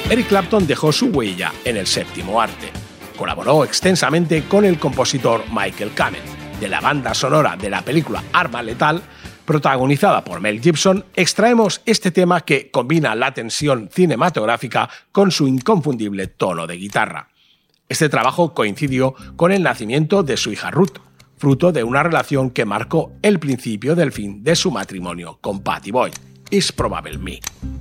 Eric Clapton dejó su huella en el séptimo arte. Colaboró extensamente con el compositor Michael Kamen. De la banda sonora de la película Arma Letal, protagonizada por Mel Gibson, extraemos este tema que combina la tensión cinematográfica con su inconfundible tono de guitarra. Este trabajo coincidió con el nacimiento de su hija Ruth, fruto de una relación que marcó el principio del fin de su matrimonio con Pattie Boyd. It's Probably Me.